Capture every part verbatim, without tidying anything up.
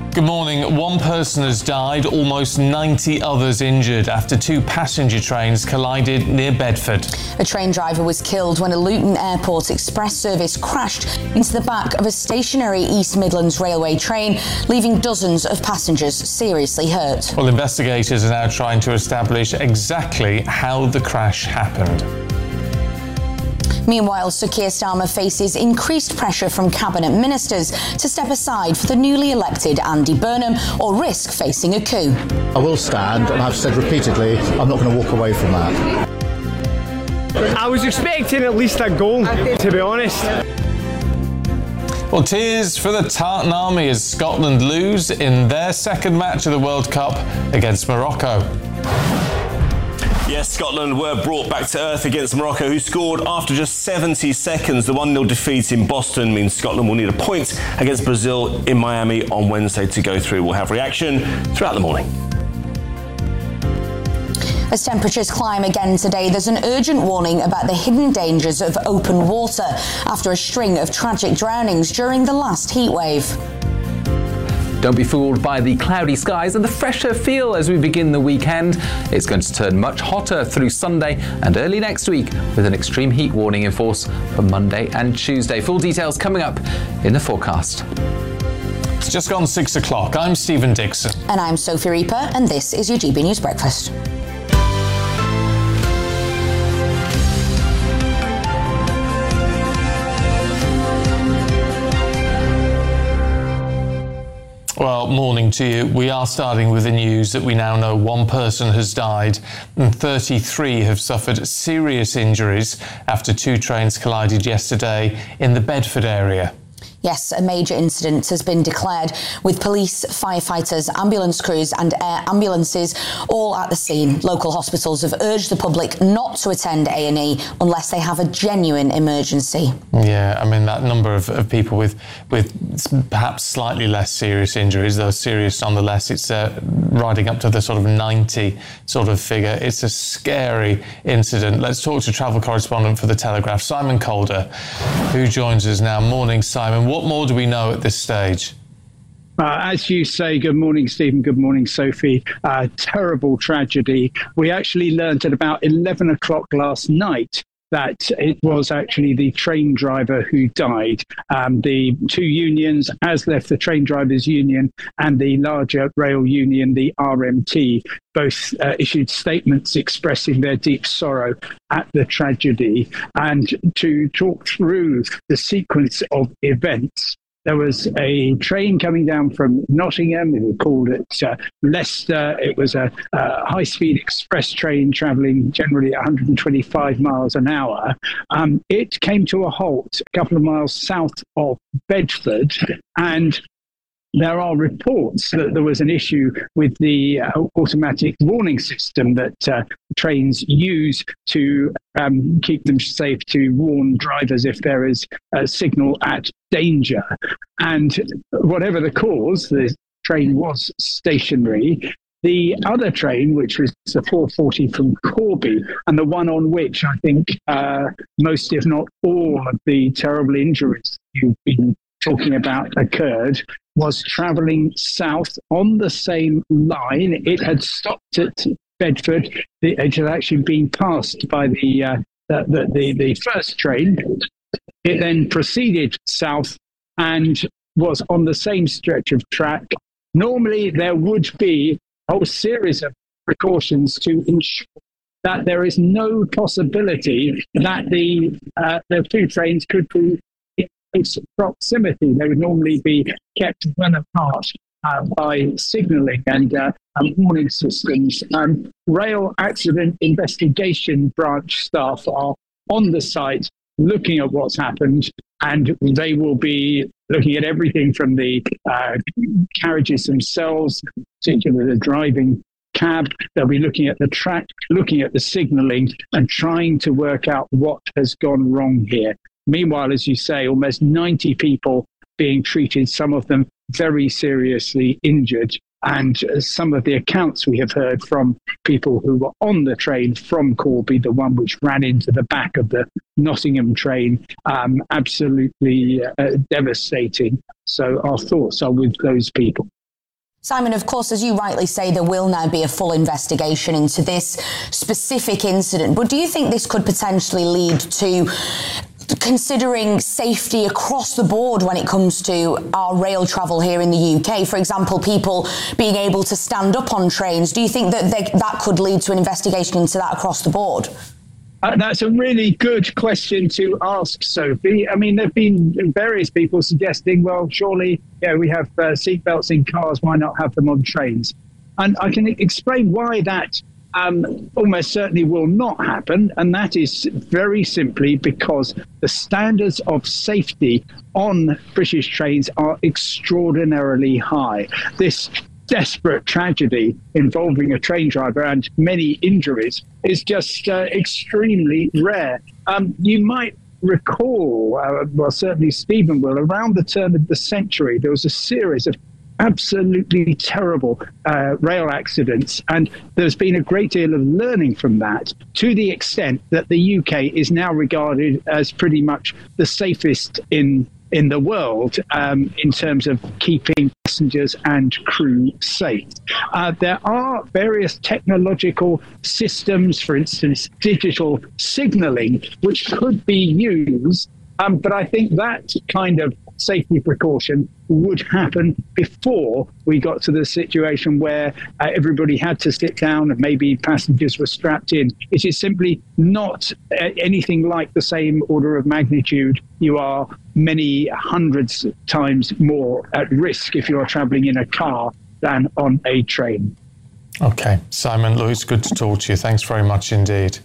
Good morning. One person has died, almost ninety others injured after two passenger trains collided near Bedford. A train driver was killed when a Luton Airport Express service crashed into the back of a stationary East Midlands Railway train, leaving dozens of passengers seriously hurt. Well, investigators are now trying to establish exactly how the crash happened. Meanwhile, Sir Keir Starmer faces increased pressure from cabinet ministers to step aside for the newly elected Andy Burnham or risk facing a coup. I will stand, and I've said repeatedly, I'm not going to walk away from that. I was expecting at least a goal, to be honest. Well, tears for the Tartan Army as Scotland lose in their second match of the World Cup against Morocco. Yes, Scotland were brought back to earth against Morocco, who scored after just seventy seconds. The one nil defeat in Boston means Scotland will need a point against Brazil in Miami on Wednesday to go through. We'll have reaction throughout the morning. As temperatures climb again today, there's an urgent warning about the hidden dangers of open water after a string of tragic drownings during the last heatwave. Don't be fooled by the cloudy skies and the fresher feel as we begin the weekend. It's going to turn much hotter through Sunday and early next week with an extreme heat warning in force for Monday and Tuesday. Full details coming up in the forecast. It's just gone six o'clock. I'm Stephen Dixon. And I'm Sophie Reaper, and this is your G B News Breakfast. Well, morning to you. We are starting with the news that we now know one person has died and thirty-three have suffered serious injuries after two trains collided yesterday in the Bedford area. Yes, a major incident has been declared with police, firefighters, ambulance crews and air ambulances all at the scene. Local hospitals have urged the public not to attend A and E unless they have a genuine emergency. Yeah, I mean, that number of, of people with with perhaps slightly less serious injuries, though serious nonetheless, it's uh, riding up to the sort of ninety sort of figure. It's a scary incident. Let's talk to travel correspondent for The Telegraph, Simon Calder, who joins us now. Morning, Simon. What more do we know at this stage? Uh, as you say, good morning, Stephen. Good morning, Sophie. Uh, terrible tragedy. We actually learned at about eleven o'clock last night that it was actually the train driver who died. Um, the two unions, ASLEF, the Train Drivers Union, and the larger rail union, the R M T, both uh, issued statements expressing their deep sorrow at the tragedy. And to talk through the sequence of events, there was a train coming down from Nottingham. We called it uh, Leicester. It was a, a high-speed express train travelling generally one hundred twenty-five miles an hour. Um, it came to a halt a couple of miles south of Bedford, and there are reports that there was an issue with the uh, automatic warning system that uh, trains use to um, keep them safe, to warn drivers if there is a signal at danger. And whatever the cause, the train was stationary. The other train, which was the four forty from Corby, and the one on which I think uh, most, if not all, of the terrible injuries you've been talking about occurred, was travelling south on the same line. It had stopped at Bedford. It had actually been passed by the, uh, the, the, the first train. It then proceeded south and was on the same stretch of track. Normally, there would be a whole series of precautions to ensure that there is no possibility that the, uh, the two trains could be close proximity. They would normally be kept well apart uh, by signalling and uh, um, warning systems. Um, Rail Accident Investigation Branch staff are on the site looking at what's happened, and they will be looking at everything from the uh, carriages themselves, particularly the driving cab. They'll be looking at the track, looking at the signalling, and trying to work out what has gone wrong here. Meanwhile, as you say, almost ninety people being treated, some of them very seriously injured. And some of the accounts we have heard from people who were on the train from Corby, the one which ran into the back of the Nottingham train, um, absolutely uh, devastating. So our thoughts are with those people. Simon, of course, as you rightly say, there will now be a full investigation into this specific incident. But do you think this could potentially lead to considering safety across the board when it comes to our rail travel here in the U K? For example, people being able to stand up on trains. Do you think that they, that could lead to an investigation into that across the board? Uh, that's a really good question to ask, Sophie. I mean, there have been various people suggesting, well, surely, yeah, we have uh, seatbelts in cars, why not have them on trains? And I can explain why that um, almost certainly will not happen, and that is very simply because the standards of safety on British trains are extraordinarily high. This desperate tragedy involving a train driver and many injuries is just uh, extremely rare. Um, you might recall, uh, well, certainly Stephen will, around the turn of the century, there was a series of absolutely terrible uh, rail accidents, and there's been a great deal of learning from that, to the extent that the U K is now regarded as pretty much the safest in in the world um, in terms of keeping passengers and crew safe. Uh, there are various technological systems, for instance, digital signalling, which could be used, um, but I think that kind of safety precaution would happen before we got to the situation where uh, everybody had to sit down and maybe passengers were strapped in. It is simply not uh, anything like the same order of magnitude. You are many hundreds of times more at risk if you are travelling in a car than on a train. Okay, Simon, look, it's good to talk to you. Thanks very much indeed.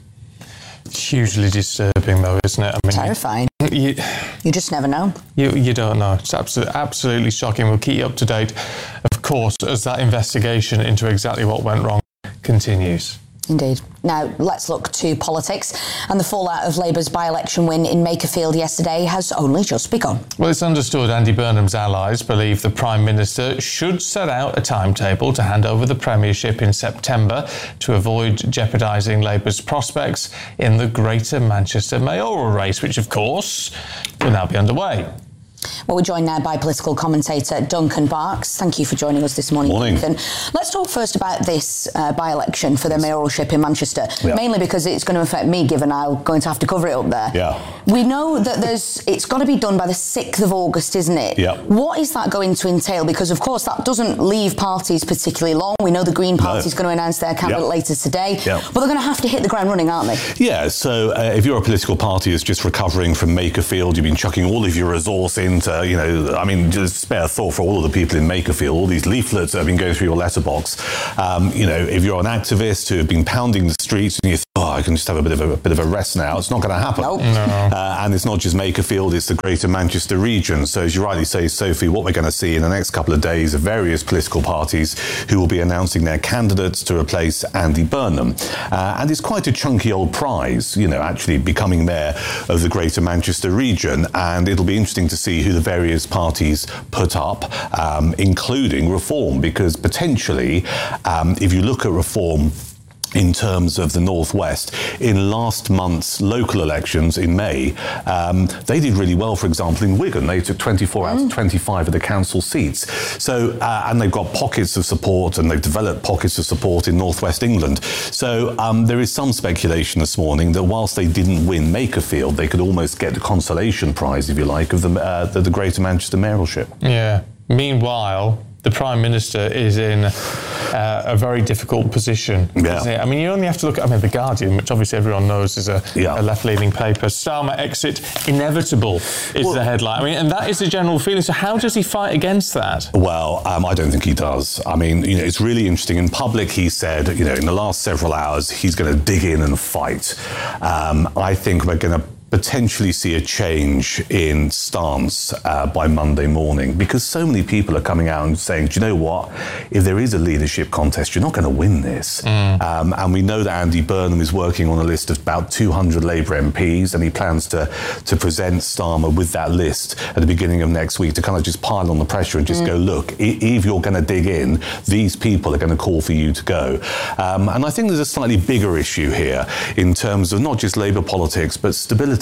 Hugely disturbing, though, isn't it? I mean, terrifying. You, you just never know. You you don't know. It's absolutely, absolutely shocking. We'll keep you up to date, of course, as that investigation into exactly what went wrong continues. Indeed. Now, let's look to politics. And the fallout of Labour's by-election win in Makerfield yesterday has only just begun. Well, it's understood Andy Burnham's allies believe the Prime Minister should set out a timetable to hand over the Premiership in September to avoid jeopardising Labour's prospects in the Greater Manchester mayoral race, which, of course, will now be underway. Well, we're joined now by political commentator Duncan Barks. Thank you for joining us this morning, Morning. Duncan. Let's talk first about this uh, by-election for the mayoralship in Manchester, yeah. mainly because it's going to affect me, given I'm going to have to cover it up there. Yeah. We know that there's it's got to be done by the sixth of August, isn't it? Yeah. What is that going to entail? Because, of course, that doesn't leave parties particularly long. We know the Green Party is no. going to announce their candidate yep. later today, yep. but they're going to have to hit the ground running, aren't they? Yeah, so uh, if you're a political party that's just recovering from Makerfield, you've been chucking all of your resource into, you know, I mean, just spare a thought for all of the people in Makerfield, all these leaflets that have been going through your letterbox. Um, you know, if you're an activist who have been pounding the streets and you think, oh, I can just have a bit of a, a bit of a rest now, it's not going to happen. Nope. No. Uh, and it's not just Makerfield, it's the Greater Manchester region. So as you rightly say, Sophie, what we're going to see in the next couple of days are various political parties who will be announcing their candidates to replace Andy Burnham. Uh, and it's quite a chunky old prize, you know, actually becoming mayor of the Greater Manchester region. And it'll be interesting to see who the various parties put up, um, including Reform, because potentially, um, if you look at Reform in terms of the Northwest, in last month's local elections in May, um, they did really well, for example, in Wigan. They took twenty-four mm. out of twenty-five of the council seats. So, uh, and they've got pockets of support, and they've developed pockets of support in Northwest England. So um, there is some speculation this morning that whilst they didn't win Makerfield, they could almost get the consolation prize, if you like, of the, uh, the, the Greater Manchester mayoralship. Yeah. Meanwhile, the Prime Minister is in uh, a very difficult position. Yeah. I mean, you only have to look at, I mean, The Guardian, which obviously everyone knows is a, yeah. a left-leaning paper. Starmer exit inevitable is well, the headline. I mean, and that is the general feeling. So how does he fight against that? Well, um, I don't think he does. I mean, you know, it's really interesting. In public, he said, you know, in the last several hours, he's going to dig in and fight. Um, I think we're going to potentially see a change in stance uh, by Monday morning, because so many people are coming out and saying, do you know what, if there is a leadership contest, you're not going to win this. Mm. Um, and we know that Andy Burnham is working on a list of about two hundred Labour M Ps, and he plans to to present Starmer with that list at the beginning of next week to kind of just pile on the pressure and just mm. go, look, if you're going to dig in, these people are going to call for you to go. Um, and I think there's a slightly bigger issue here in terms of not just Labour politics, but stability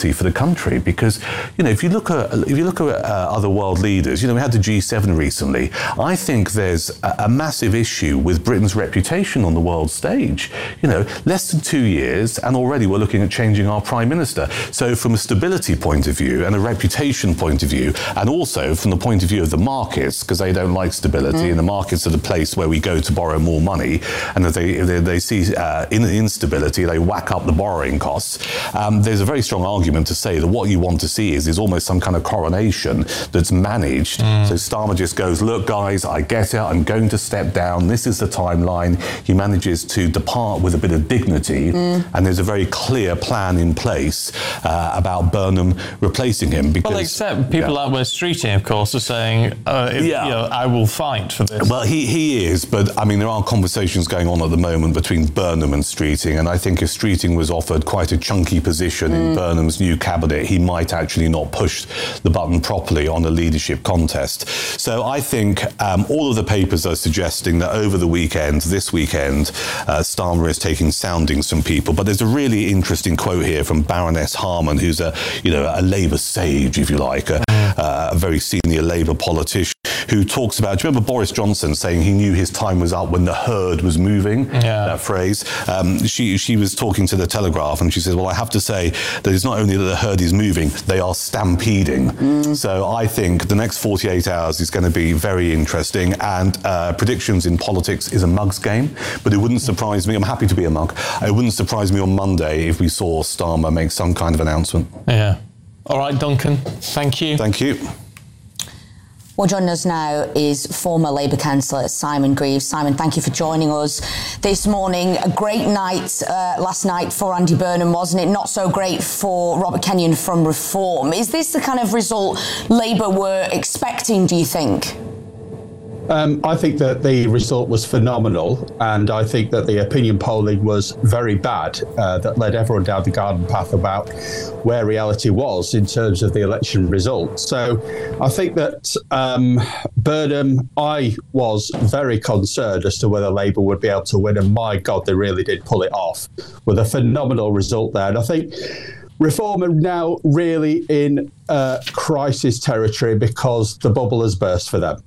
stability for the country. Because, you know, if you look at if you look at uh, other world leaders, you know, we had the G seven recently. I think there's a, a massive issue with Britain's reputation on the world stage. You know, less than two years, and already we're looking at changing our prime minister. So, from a stability point of view and a reputation point of view, and also from the point of view of the markets, because they don't like stability, mm. and the markets are the place where we go to borrow more money, and if they if they, they see uh, in, instability, they whack up the borrowing costs. Um, there's a very strong argument to say that what you want to see is is almost some kind of coronation that's managed. Mm. So Starmer just goes, look, guys, I get it. I'm going to step down. This is the timeline. He manages to depart with a bit of dignity, mm. and there's a very clear plan in place uh, about Burnham replacing him. Because, well, except people yeah. like Wes Streeting, of course, are saying, uh, if, yeah. you know, I will fight for this. Well, he, he is, but I mean, there are conversations going on at the moment between Burnham and Streeting, and I think if Streeting was offered quite a chunky position mm. in Burnham's new cabinet, he might actually not push the button properly on a leadership contest. So I think um, all of the papers are suggesting that over the weekend, this weekend, uh, Starmer is taking soundings from people. But there's a really interesting quote here from Baroness Harman, who's a, you know, a Labour sage, if you like, a, uh, a very senior Labour politician, who talks about, do you remember Boris Johnson saying he knew his time was up when the herd was moving? Yeah. That phrase. Um, she she was talking to the Telegraph, and she says, well, I have to say that it's not only that the herd is moving, they are stampeding. Mm. So I think the next forty-eight hours is going to be very interesting, and uh, predictions in politics is a mug's game, but it wouldn't surprise me, I'm happy to be a mug, it wouldn't surprise me on Monday if we saw Starmer make some kind of announcement. Yeah. All right, Duncan, thank you. Thank you. Well, joining us now is former Labour councillor Simon Greaves. Simon, thank you for joining us this morning. A great night uh, last night for Andy Burnham, wasn't it? Not so great for Robert Kenyon from Reform. Is this the kind of result Labour were expecting, do you think? Um, I think that the result was phenomenal, and I think that the opinion polling was very bad, uh, that led everyone down the garden path about where reality was in terms of the election result. So I think that um, Burnham, I was very concerned as to whether Labour would be able to win, and my God, they really did pull it off with a phenomenal result there. And I think Reform are now really in uh, crisis territory because the bubble has burst for them.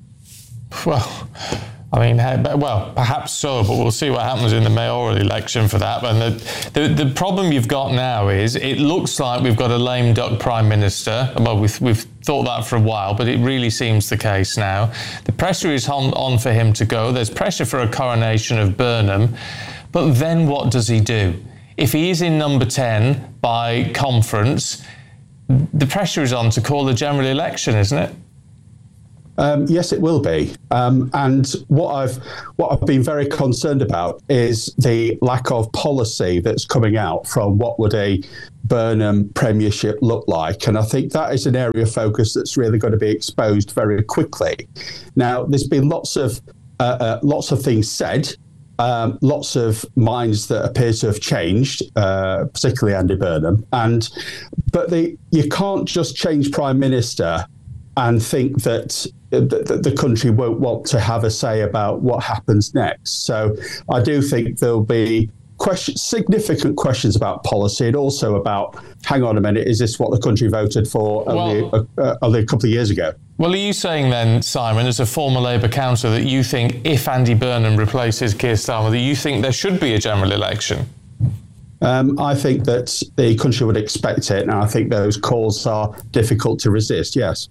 Well, I mean, well, perhaps so, but we'll see what happens in the mayoral election for that. And the, the, the problem you've got now is it looks like we've got a lame duck prime minister. Well, we've, we've thought that for a while, but it really seems the case now. The pressure is on, on for him to go. There's pressure for a coronation of Burnham. But then what does he do? If he is in number ten by conference, the pressure is on to call a general election, isn't it? Um, yes, it will be. Um, and what I've what I've been very concerned about is the lack of policy that's coming out from what would a Burnham premiership look like. And I think that is an area of focus that's really going to be exposed very quickly. Now, there's been lots of uh, uh, lots of things said. Um, lots of minds that appear to have changed, uh, particularly Andy Burnham. And but the, you can't just change Prime Minister and think that the, the country won't want to have a say about what happens next. So I do think there'll be question, significant questions about policy, and also about, hang on a minute, is this what the country voted for well, only, uh, only a couple of years ago? Well, are you saying then, Simon, as a former Labour councillor, that you think if Andy Burnham replaces Keir Starmer, that you think there should be a general election? Um, I think that the country would expect it, and I think those calls are difficult to resist, yes.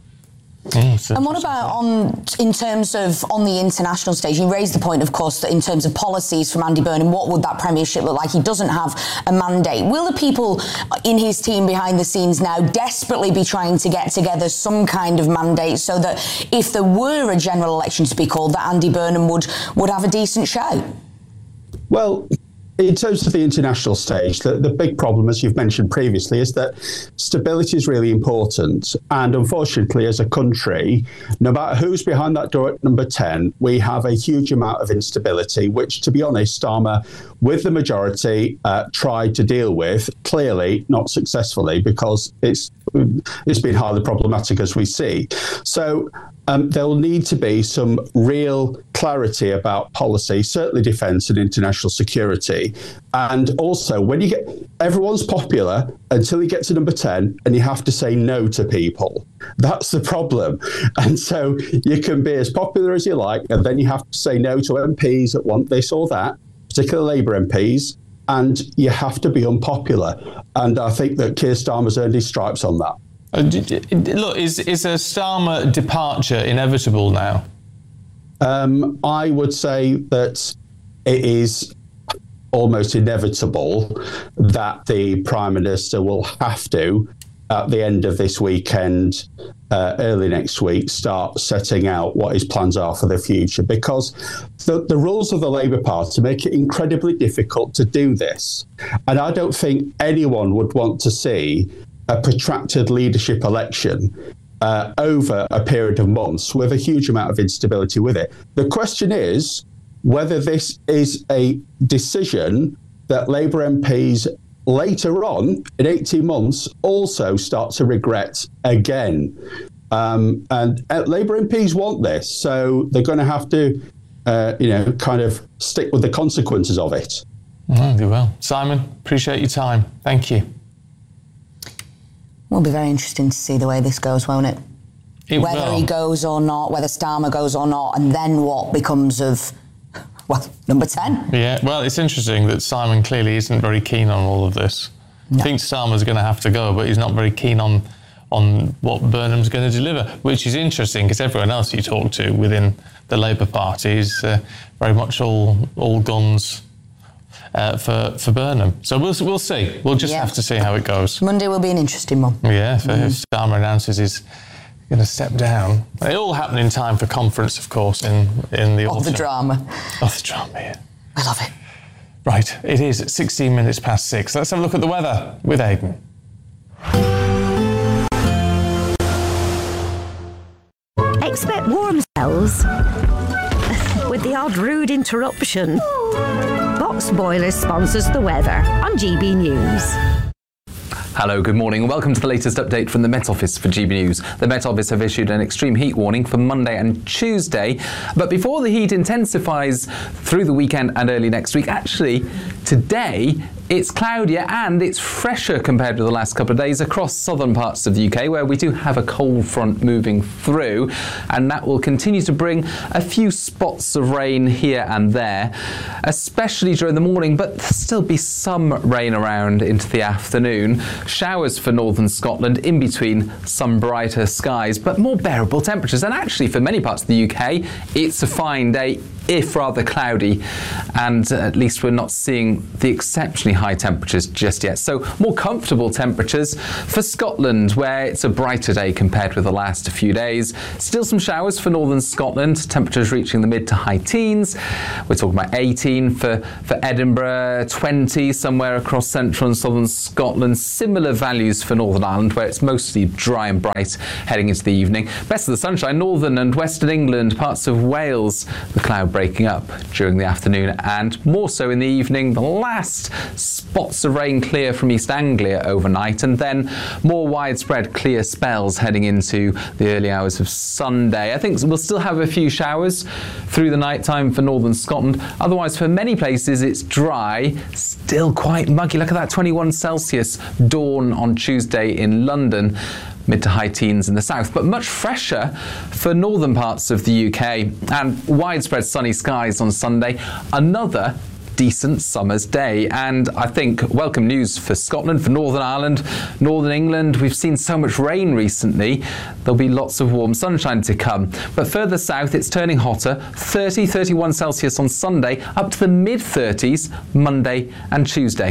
Mm, and what about on in terms of on the international stage? You raised the point, of course, that in terms of policies from Andy Burnham, what would that premiership look like? He doesn't have a mandate. Will the people in his team behind the scenes now desperately be trying to get together some kind of mandate so that if there were a general election to be called, that Andy Burnham would, would have a decent show? Well, in terms of the international stage, the, the big problem, as you've mentioned previously, is that stability is really important. And unfortunately, as a country, no matter who's behind that door at number ten, we have a huge amount of instability, which, to be honest, Starmer, with the majority, uh, tried to deal with, clearly not successfully, because it's it's been highly problematic, as we see. So um, there will need to be some real clarity about policy, certainly defence and international security. And also, when you get, everyone's popular until you get to number ten and you have to say no to people. That's the problem. And so you can be as popular as you like, and then you have to say no to M Ps that want this or that, particularly Labour M Ps, and you have to be unpopular. And I think that Keir Starmer's earned his stripes on that. Uh, look, is, is a Starmer departure inevitable now? Um, I would say that it is almost inevitable that the Prime Minister will have to, at the end of this weekend, uh, early next week, start setting out what his plans are for the future, because the, the rules of the Labour Party make it incredibly difficult to do this. And I don't think anyone would want to see a protracted leadership election Uh, over a period of months with a huge amount of instability with it. The question is whether this is a decision that Labour M Ps later on, in eighteen months, also start to regret again. Um, and uh, Labour M Ps want this, so they're going to have to, uh, you know, kind of stick with the consequences of it. Oh, they will. Simon, appreciate your time. Thank you. Will be very interesting to see the way this goes, won't it? It whether will. he goes or not, whether Starmer goes or not, and then what becomes of, well, number ten. Yeah, well, it's interesting that Simon clearly isn't very keen on all of this. No. I think Starmer's going to have to go, but he's not very keen on on what Burnham's going to deliver, which is interesting because everyone else you talk to within the Labour Party is uh, very much all all guns Uh, for, for Burnham. So we'll we'll see. We'll just yeah. have to see how it goes. Monday will be an interesting one. Yeah, so mm. Starmer announces he's going to step down. They all happen in time for conference, of course, in, in the autumn. Of the drama. Of the drama, yeah. I love it. Right, it is sixteen minutes past six. Let's have a look at the weather with Aidan. Expect warm spells with the odd rude interruption. Box Boilers sponsors the weather on G B News. Hello, good morning and welcome to the latest update from the Met Office for G B News. The Met Office have issued an extreme heat warning for Monday and Tuesday, but before the heat intensifies through the weekend and early next week, actually today it's cloudier and it's fresher compared with the last couple of days across southern parts of the U K, where we do have a cold front moving through, and that will continue to bring a few spots of rain here and there, especially during the morning, but there'll still be some rain around into the afternoon. Showers for northern Scotland in between some brighter skies, but more bearable temperatures. And actually for many parts of the U K, it's a fine day, if rather cloudy, and at least we're not seeing the exceptionally high temperatures just yet. So more comfortable temperatures for Scotland, where it's a brighter day compared with the last few days. Still some showers for northern Scotland, temperatures reaching the mid to high teens. We're talking about eighteen for, for Edinburgh, twenty somewhere across central and southern Scotland. Similar values for Northern Ireland, where it's mostly dry and bright heading into the evening. Best of the sunshine, northern and western England, parts of Wales, the cloud breaking up during the afternoon and more so in the evening. The last spots of rain clear from East Anglia overnight, and then more widespread clear spells heading into the early hours of Sunday. I think we'll still have a few showers through the night time for northern Scotland. Otherwise, for many places, it's dry, still quite muggy. Look at that, twenty-one Celsius dawn on Tuesday in London. Mid to high teens in the south, but much fresher for northern parts of the U K, and widespread sunny skies on Sunday. Another decent summer's day, and I think welcome news for Scotland, for Northern Ireland, Northern England. We've seen so much rain recently. There'll be lots of warm sunshine to come, but further south it's turning hotter. thirty, thirty-one Celsius on Sunday, up to the mid thirties Monday and Tuesday.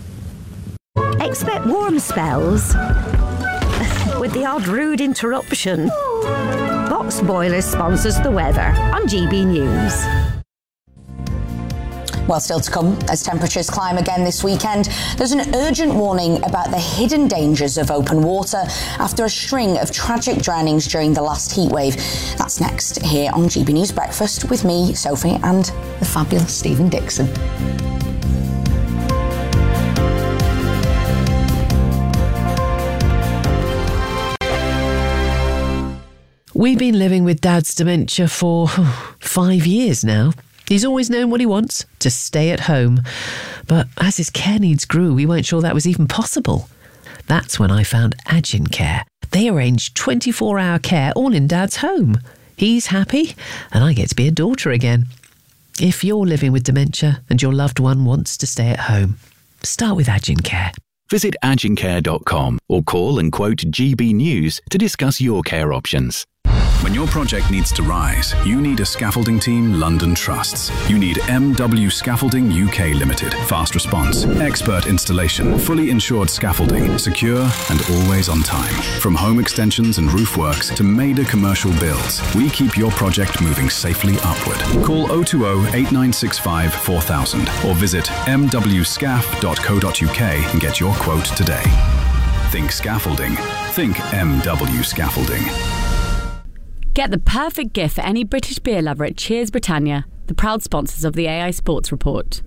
Expect warm spells with the odd rude interruption. Box Boilers sponsors the weather on G B News. Well, still to come as temperatures climb again this weekend. There's an urgent warning about the hidden dangers of open water after a string of tragic drownings during the last heatwave. That's next here on G B News Breakfast with me, Sophie, and the fabulous Stephen Dixon. We've been living with Dad's dementia for five years now. He's always known what he wants, to stay at home. But as his care needs grew, we weren't sure that was even possible. That's when I found Agin Care. They arrange twenty-four hour care all in Dad's home. He's happy, and I get to be a daughter again. If you're living with dementia and your loved one wants to stay at home, start with Agin Care. Visit agin care dot com or call and quote G B News to discuss your care options. When your project needs to rise, you need a scaffolding team London trusts. You need M W Scaffolding U K Limited. Fast response, expert installation, fully insured scaffolding, secure and always on time. From home extensions and roof works to major commercial builds, we keep your project moving safely upward. Call oh two oh, eight nine six five, four thousand or visit m w scaff dot co dot u k and get your quote today. Think scaffolding. Think M W Scaffolding. Get the perfect gift for any British beer lover at Cheers Britannia, the proud sponsors of the A I Sports Report.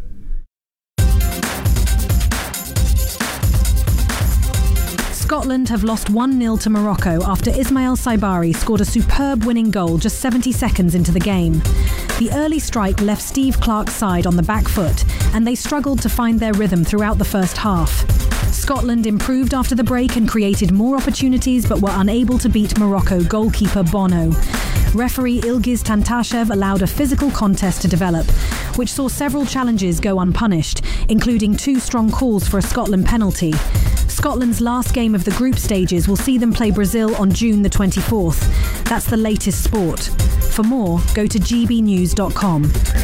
Scotland have lost one nil to Morocco after Ismail Saibari scored a superb winning goal just seventy seconds into the game. The early strike left Steve Clarke's side on the back foot, and they struggled to find their rhythm throughout the first half. Scotland improved after the break and created more opportunities but were unable to beat Morocco goalkeeper Bono. Referee Ilgiz Tantashev allowed a physical contest to develop, which saw several challenges go unpunished, including two strong calls for a Scotland penalty. Scotland's last game of the group stages will see them play Brazil on June the twenty-fourth. That's the latest sport. For more, go to g b news dot com.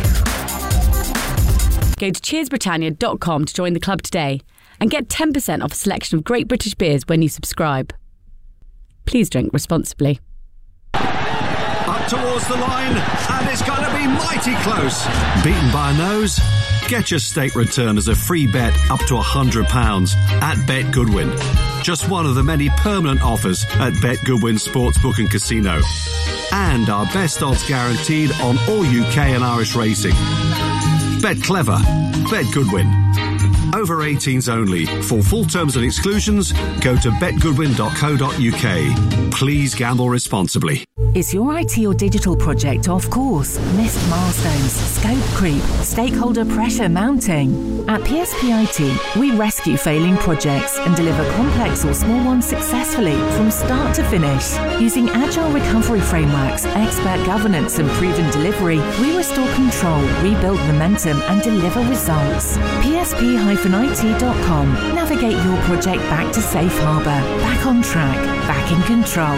Go to cheers britannia dot com to join the club today and get ten percent off a selection of great British beers when you subscribe. Please drink responsibly. Up towards the line, and it's going to be mighty close. Beaten by a nose? Get your stake return as a free bet up to one hundred pounds at Bet Goodwin. Just one of the many permanent offers at Bet Goodwin Sportsbook and Casino. And our best odds guaranteed on all U K and Irish racing. Bet clever. Bet Goodwin. Over eighteens only. For full terms and exclusions, go to bet goodwin dot co dot u k. Please gamble responsibly. Is your I T or digital project off course? Missed milestones, scope creep, stakeholder pressure mounting? At P S P I T, we rescue failing projects and deliver complex or small ones successfully from start to finish. Using agile recovery frameworks, expert governance and proven delivery, we restore control, rebuild momentum and deliver results. P S P I T dot com. Navigate your project back to safe harbour, back on track, back in control.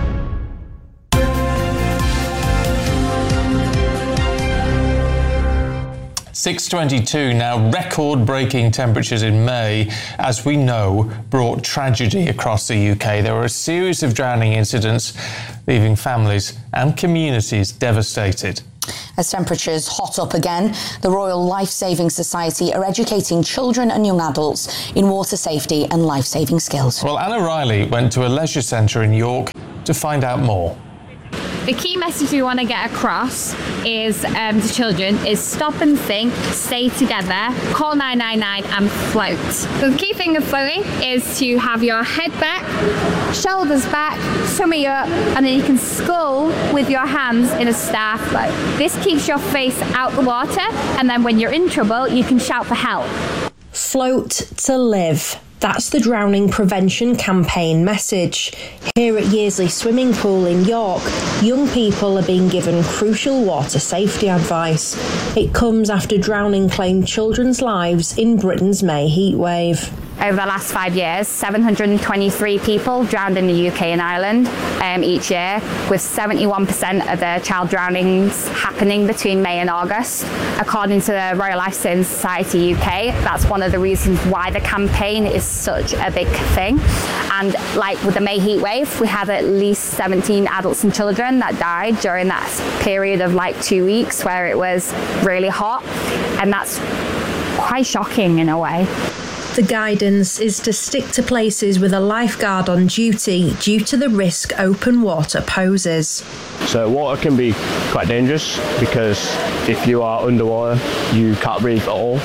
six twenty-two now. Record-breaking temperatures in May, as we know, brought tragedy across the U K. There were a series of drowning incidents, leaving families and communities devastated. As temperatures hot up again, the Royal Life Saving Society are educating children and young adults in water safety and life-saving skills. Well, Anna Riley went to a leisure centre in York to find out more. The key message we want to get across is um, to children is stop and think, stay together, call nine nine nine and float. So the key thing of floating is to have your head back, shoulders back, tummy up, and then you can scull with your hands in a star float. This keeps your face out the water, and then when you're in trouble, you can shout for help. Float to live. That's the drowning prevention campaign message. Here at Yearsley Swimming Pool in York, young people are being given crucial water safety advice. It comes after drowning claimed children's lives in Britain's May heatwave. Over the last five years, seven hundred twenty-three people drowned in the U K and Ireland um, each year, with seventy-one percent of the child drownings happening between May and August. According to the Royal Life Saving Society U K, that's one of the reasons why the campaign is such a big thing. And like with the May heatwave, we had at least seventeen adults and children that died during that period of like two weeks where it was really hot. And that's quite shocking in a way. The guidance is to stick to places with a lifeguard on duty due to the risk open water poses. So water can be quite dangerous because if you are underwater, you can't breathe at all.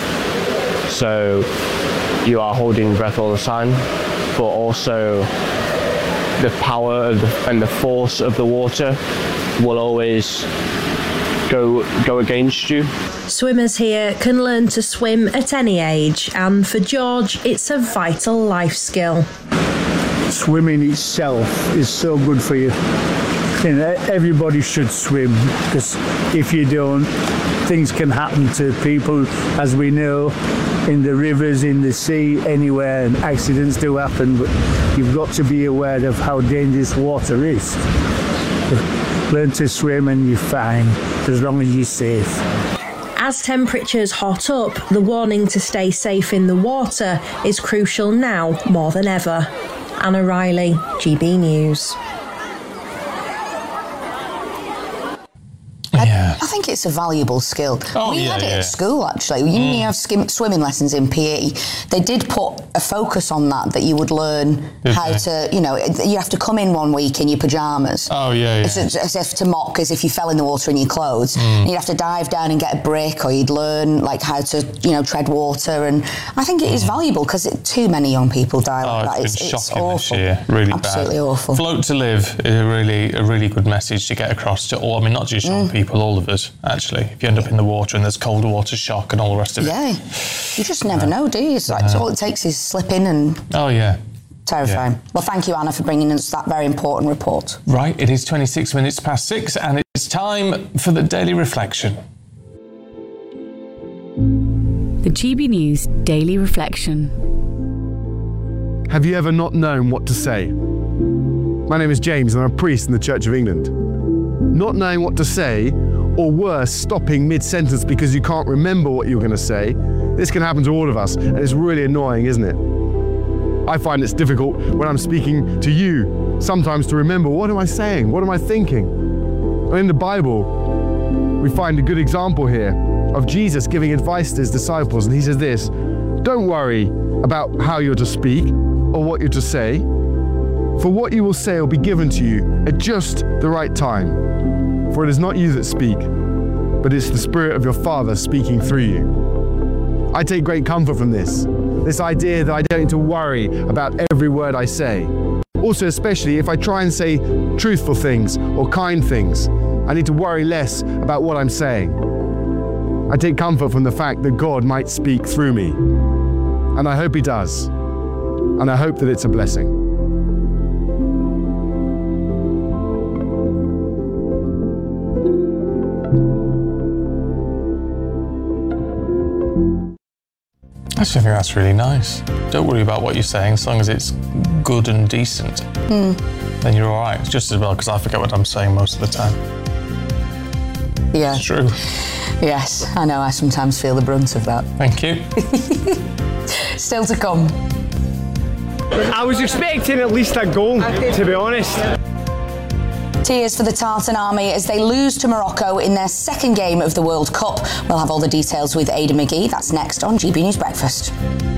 So you are holding your breath all the time, but also the power of the, and the force of the water will always go go against you. Swimmers here can learn to swim at any age, and for George, it's a vital life skill. Swimming itself is so good for you. You know, everybody should swim, because if you don't, things can happen to people, as we know, in the rivers, in the sea, anywhere, and accidents do happen, but you've got to be aware of how dangerous water is. Learn to swim and you're fine, as long as you're safe. As temperatures hot up, the warning to stay safe in the water is crucial now more than ever. Anna Riley, G B News. I, I think it's a valuable skill. Oh, we yeah, had it yeah. at school, actually. You, mm. you have skim, swimming lessons in P E. They did put a focus on that, that you would learn did how they? to, you know, you have to come in one week in your pyjamas. Oh, yeah, yeah. As, as if to mock as if you fell in the water in your clothes. Mm. You'd have to dive down and get a brick, or you'd learn, like, how to, you know, tread water. And I think it is valuable, because too many young people die oh, like that. It's, it's, been it's shocking awful. this year. Really Absolutely bad. awful. Float to live is a really, a really good message to get across to all. I mean, not just young Mm. people, all of us, actually. If you end up in the water and there's cold water shock and all the rest of Yeah. it. You just never Yeah. know, do you? It's like, Yeah. all it takes is slipping and... Oh, yeah. Terrifying. Yeah. Well, thank you, Anna, for bringing us that very important report. Right, it is twenty-six minutes past six, and it's time for the Daily Reflection. The G B News Daily Reflection. Have you ever not known what to say? My name is James, and I'm a priest in the Church of England. Not knowing what to say, or worse, stopping mid-sentence because you can't remember what you were going to say, this can happen to all of us, and it's really annoying, isn't it? I find it's difficult when I'm speaking to you, sometimes to remember, what am I saying? What am I thinking? And in the Bible, we find a good example here of Jesus giving advice to his disciples, and he says this: don't worry about how you're to speak or what you're to say, for what you will say will be given to you at just the right time. For it is not you that speak, but it's the Spirit of your Father speaking through you. I take great comfort from this, this idea that I don't need to worry about every word I say. Also, especially if I try and say truthful things or kind things, I need to worry less about what I'm saying. I take comfort from the fact that God might speak through me. And I hope he does. And I hope that it's a blessing. I actually think that's really nice. Don't worry about what you're saying, as long as it's good and decent. Mm. Then you're all right. Just as well, because I forget what I'm saying most of the time. Yeah. It's true. Yes, I know. I sometimes feel the brunt of that. Thank you. Still to come. I was expecting at least a goal, to be honest. Tears for the Tartan Army as they lose to Morocco in their second game of the World Cup. We'll have all the details with Ada McGee. That's next on G B News Breakfast.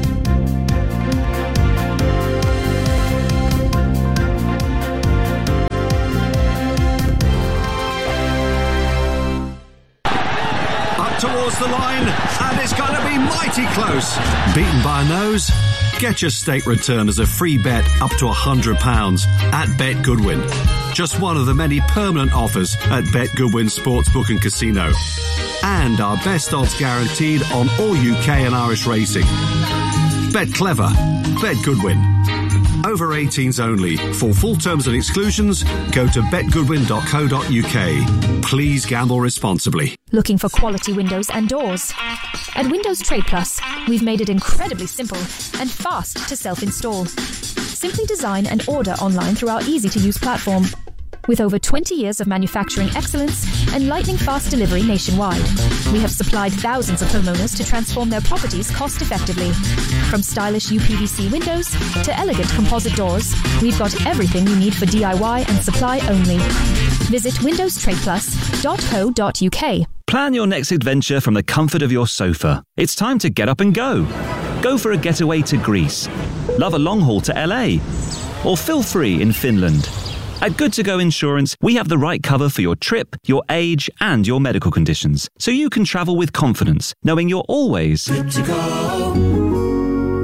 Up towards the line, and it's going to be mighty close. Beaten by a nose? Get your stake return as a free bet up to one hundred pounds at Bet Goodwin. Just one of the many permanent offers at Bet Goodwin Sportsbook and Casino. And our best odds guaranteed on all U K and Irish racing. Bet clever. Bet Goodwin. Over eighteens only. For full terms and exclusions, go to bet goodwin dot co dot U K. Please gamble responsibly. Looking for quality windows and doors? At Windows Trade Plus, we've made it incredibly simple and fast to self-install. Simply design and order online through our easy-to-use platform. With over twenty years of manufacturing excellence and lightning-fast delivery nationwide, we have supplied thousands of homeowners to transform their properties cost-effectively. From stylish U P V C windows to elegant composite doors, we've got everything you need for D I Y and supply only. Visit windows trade plus dot co dot U K. Plan your next adventure from the comfort of your sofa. It's time to get up and go. Go for a getaway to Greece. Love a long haul to L A. Or feel free in Finland. At Good To Go Insurance, we have the right cover for your trip, your age, and your medical conditions, so you can travel with confidence, knowing you're always Good to go.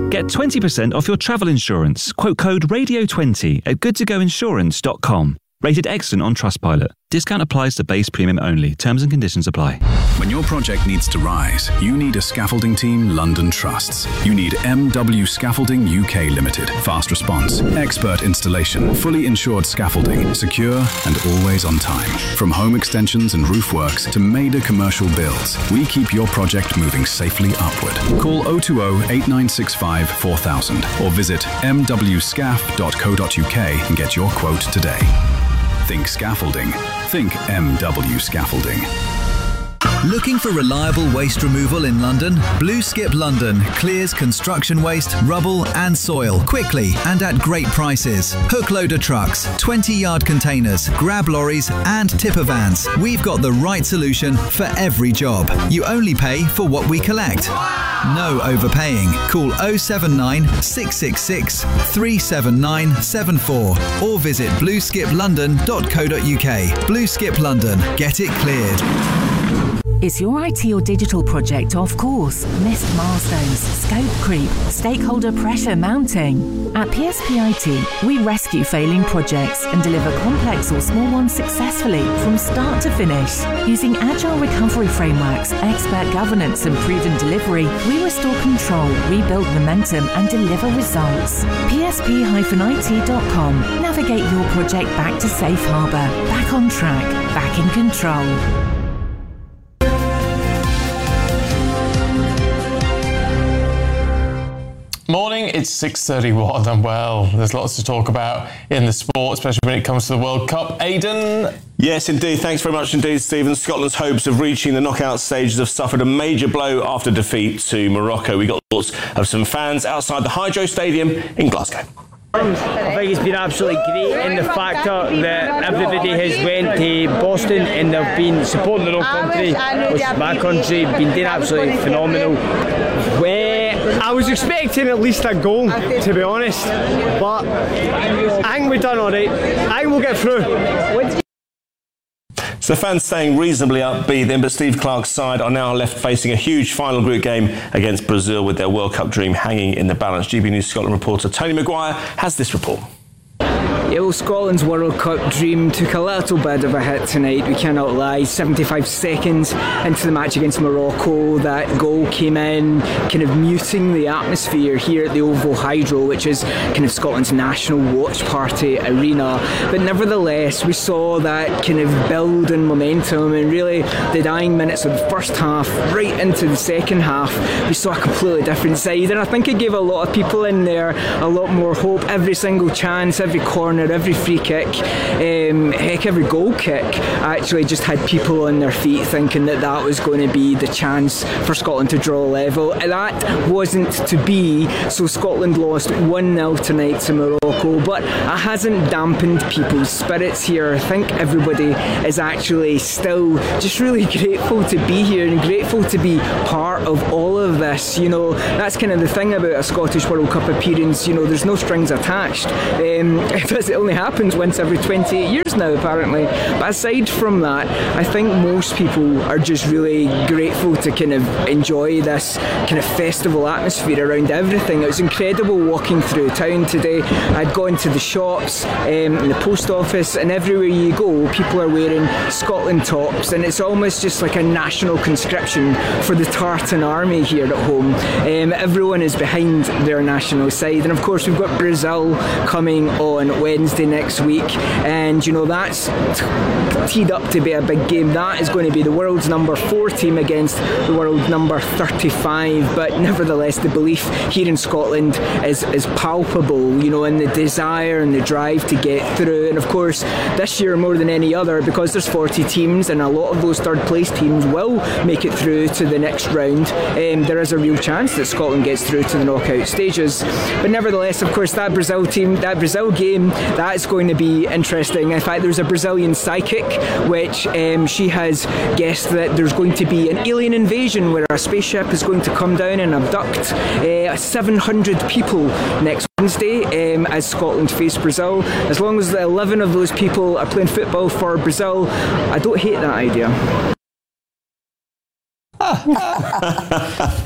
Get twenty percent off your travel insurance. Quote code radio twenty at good to go insurance dot com. Rated excellent on Trustpilot. Discount applies to base premium only. Terms and conditions apply. When your project needs to rise, you need a scaffolding team London trusts. You need M W Scaffolding U K Limited. Fast response, expert installation, fully insured scaffolding, secure and always on time. From home extensions and roof works to major commercial builds, we keep your project moving safely upward. Call oh two oh, eight nine six five, four thousand or visit m w scaf dot co dot u k and get your quote today. Think scaffolding. Think M W Scaffolding. Looking for reliable waste removal in London? Blue Skip London clears construction waste, rubble and soil quickly and at great prices. Hook loader trucks, twenty yard containers, grab lorries and tipper vans. We've got the right solution for every job. You only pay for what we collect. No overpaying. Call oh seven nine, six six six, three seven nine seven four or visit blue skip london dot co dot u k. Blue Skip London. Get it cleared. Is your I T or digital project off course? Missed milestones, scope creep, stakeholder pressure mounting? At P S P I T, we rescue failing projects and deliver complex or small ones successfully from start to finish. Using agile recovery frameworks, expert governance and proven delivery, we restore control, rebuild momentum and deliver results. P S P I T dot com. Navigate your project back to safe harbour, back on track, back in control. Morning, it's six thirty-one and well, there's lots to talk about in the sport, especially when it comes to the World Cup. Aidan? Yes, indeed. Thanks very much indeed, Stephen. Scotland's hopes of reaching the knockout stages have suffered a major blow after defeat to Morocco. We got thoughts of some fans outside the Hydro Stadium in Glasgow. I think it's been absolutely great in the factor that everybody has went to Boston and they've been supporting their own country, which is my country, been doing absolutely phenomenal. Where I was expecting at least a goal, to be honest, but I think we've done all right. I think we'll get through. So the fans staying reasonably upbeat then, but Steve Clarke's side are now left facing a huge final group game against Brazil with their World Cup dream hanging in the balance. G B News Scotland reporter Tony Maguire has this report. Yeah, well, Scotland's World Cup dream took a little bit of a hit tonight, we cannot lie. seventy-five seconds into the match against Morocco, that goal came in, kind of muting the atmosphere here at the OVO Hydro, which is kind of Scotland's national watch party arena. But nevertheless, we saw that kind of build and momentum, and really the dying minutes of the first half, right into the second half, we saw a completely different side. And I think it gave a lot of people in there a lot more hope. Every single chance, every corner, every free kick, um, heck, every goal kick actually just had people on their feet thinking that that was going to be the chance for Scotland to draw level. And that wasn't to be, so Scotland lost one nil tonight to Morocco, but it hasn't dampened people's spirits here. I think everybody is actually still just really grateful to be here and grateful to be part of all of this. You know, that's kind of the thing about a Scottish World Cup appearance, you know, there's no strings attached. Um, it only happens once every twenty-eight years now, apparently. But aside from that, I think most people are just really grateful to kind of enjoy this kind of festival atmosphere around everything. It was incredible walking through town today. I'd gone to the shops, um, in the post office, and everywhere you go, people are wearing Scotland tops, and it's almost just like a national conscription for the Tartan army here at home. Um, everyone is behind their national side, and of course we've got Brazil coming on Wednesday next week, and you know that's t- teed up to be a big game. That is going to be the world's number four team against the world number thirty-five, but nevertheless the belief here in Scotland is, is palpable, you know, and the desire and the drive to get through. And of course this year more than any other, because there's forty teams and a lot of those third place teams will make it through to the next round, um, there is a real chance that Scotland gets through to the knockout stages. But nevertheless, of course, that Brazil team, that Brazil game, that is going to be interesting. In fact, there's a Brazilian psychic which um, she has guessed that there's going to be an alien invasion where a spaceship is going to come down and abduct uh, seven hundred people next Wednesday um, as Scotland face Brazil. As long as the eleven of those people are playing football for Brazil, I don't hate that idea.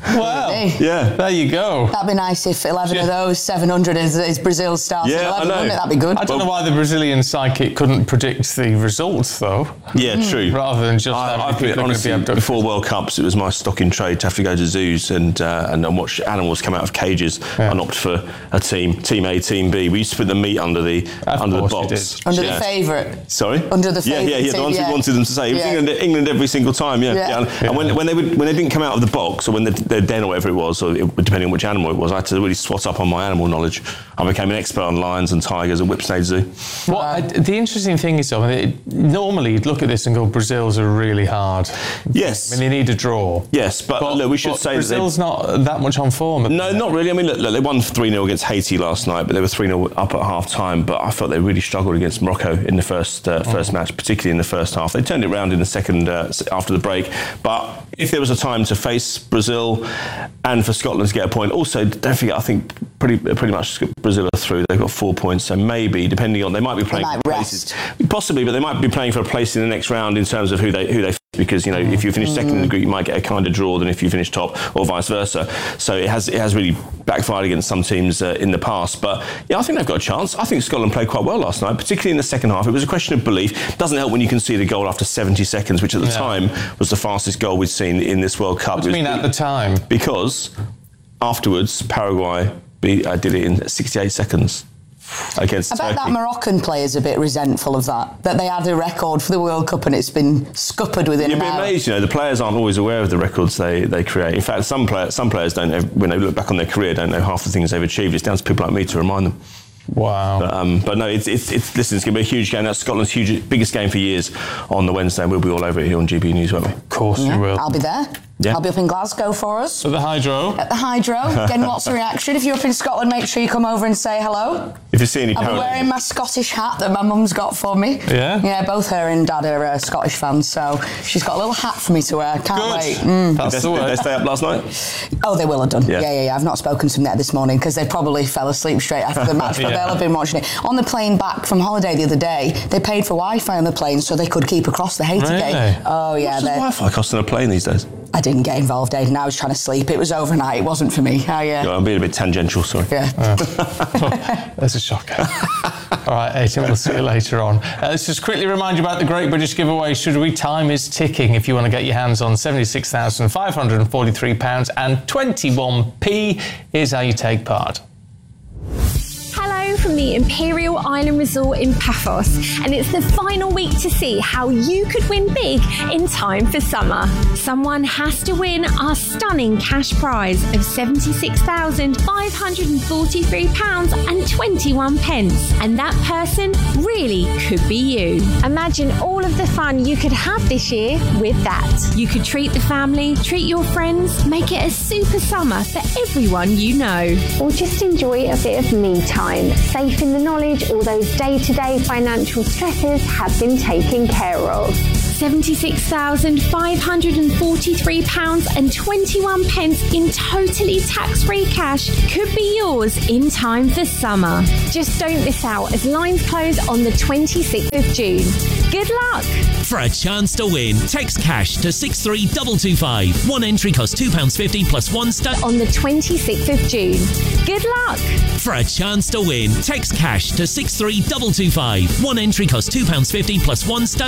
Well, yeah, there you go. That'd be nice if eleven of those seven hundred is, is Brazil starting Yeah, I eleven, know. wouldn't it? That'd be good. I don't know why the Brazilian psychic couldn't predict the results, though. Yeah, true. Rather than just I, having I people put, that could honestly, be abducted. before World Cups, it was my stock in trade to have to go to zoos and uh, and, and watch animals come out of cages and opt for a team, Team A, Team B. We used to put the meat under the Of under the course you box. Under Yeah. the favourite. Sorry? Under the Yeah, favourite. yeah, yeah. The team, ones yeah. we wanted them to say. It was Yeah. England, England every single time. Yeah, Yeah. yeah. And, and when, when they would when they didn't come out of the box or when they're, they're den or whatever it was, or it, depending on which animal it was, I had to really swat up on my animal knowledge. I became an expert on lions and tigers at Whipsnade Zoo. Well, I, the interesting thing is, though, I mean, it, normally you'd look at this and go, Brazil's a really hard. Yes. I mean, they need a draw. Yes, but, look, we should but say that Brazil's not that much on form. No, not really. I mean, look, look, they won three nil against Haiti last night, but they were three nil up at half time. But I felt they really struggled against Morocco in the first uh, first Oh. match, particularly in the first half. They turned it around in the second uh, after the break. But if there was a time to face Brazil and for Scotland to get a point, also don't forget, I think pretty pretty much Brazil are through. They've got four points, so maybe depending on they might be playing might for places, possibly, but they might be playing for a place in the next round in terms of who they who they. Because, you know, if you finish second in the group, you might get a kind of draw than if you finish top, or vice versa. So it has it has really backfired against some teams uh, in the past. But yeah, I think they've got a chance. I think Scotland played quite well last night, particularly in the second half. It was a question of belief. Doesn't help when you can see the goal after seventy seconds, which at the Yeah. time was the fastest goal we'd seen in this World Cup. What do you mean at the time? Because afterwards, Paraguay be, uh, did it in sixty-eight seconds. Against I bet Turkey. that Moroccan player's a bit resentful of that, that they had a record for the World Cup and it's been scuppered within You'd an be hour. amazed, you know, the players aren't always aware of the records they, they create. In fact, some, play, some players don't, know, when they look back on their career, don't know half the things they've achieved. It's down to people like me to remind them. Wow. But, um, but no, it's, it's, it's, listen, it's going to be a huge game. That's Scotland's huge, biggest game for years on the Wednesday. We'll be all over it here on G B News, won't we? Of course Yeah, you will. I'll be there. Yeah. I'll be up in Glasgow for us. At the Hydro. At the Hydro, getting lots of reaction. If you're up in Scotland, make sure you come over and say hello. If you see any I'll be parallel- wearing my Scottish hat that my mum's got for me. Yeah? Yeah, both her and Dad are uh, Scottish fans, so she's got a little hat for me to wear. Can't Good. wait. Mm. Did they, did they stay up last night? Oh, they will have done. Yeah. Yeah, yeah, yeah. I've not spoken to them yet this morning because they probably fell asleep straight after the match, but Yeah. they'll have been watching it. On the plane back from holiday the other day, they paid for Wi-Fi on the plane so they could keep across the Haiti Really? game. Oh, yeah. What's the they- Wi-Fi cost on a plane these days? I didn't get involved, Aidan. I was trying to sleep. It was overnight. It wasn't for me. I, uh, I'm being a bit tangential, sorry. Yeah. There's a shocker. All right, Aidan, we'll see you later on. Uh, let's just quickly remind you about the Great British Giveaway. Should we? Time is ticking. If you want to get your hands on seventy-six thousand five hundred forty-three pounds and twenty-one p, here's how you take part. Hello from the Imperial Island Resort in Paphos, and it's the final week to see how you could win big in time for summer. Someone has to win our stunning cash prize of seventy-six thousand five hundred forty-three pounds and twenty-one pence, and that person really could be you. Imagine all of the fun you could have this year with that. You could treat the family, treat your friends, make it a super summer for everyone you know. Or just enjoy a bit of me time, safe in the knowledge all those day-to-day financial stresses have been taken care of. seventy-six thousand five hundred forty-three pounds and twenty-one pence in totally tax-free cash could be yours in time for summer. Just don't miss out as lines close on the twenty-sixth of June. Good luck! For a chance to win, text cash to six three two two five. One entry costs two pounds fifty plus one star. On the twenty-sixth of June. Good luck! For a chance to win, text cash to six three two two five. One entry costs two pounds fifty plus one star.